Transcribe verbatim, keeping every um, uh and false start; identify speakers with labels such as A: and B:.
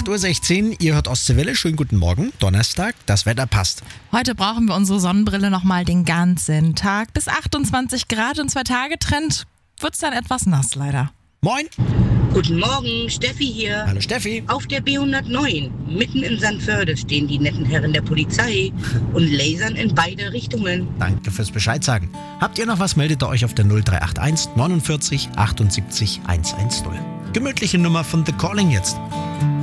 A: acht Uhr sechzehn, ihr hört Ostseewelle. Schönen guten Morgen. Donnerstag, das Wetter passt.
B: Heute brauchen wir unsere Sonnenbrille nochmal den ganzen Tag. Bis achtundzwanzig Grad und zwei Tage Trend wird's dann etwas nass leider.
A: Moin.
C: Guten Morgen, Steffi hier.
A: Hallo Steffi.
C: Auf der B hundertneun, mitten in Sandförde, stehen die netten Herren der Polizei und lasern in beide Richtungen.
A: Danke fürs Bescheid sagen. Habt ihr noch was, meldet ihr euch auf der null drei acht eins neunundvierzig achtundsiebzig hundertzehn. Gemütliche Nummer von The Calling jetzt.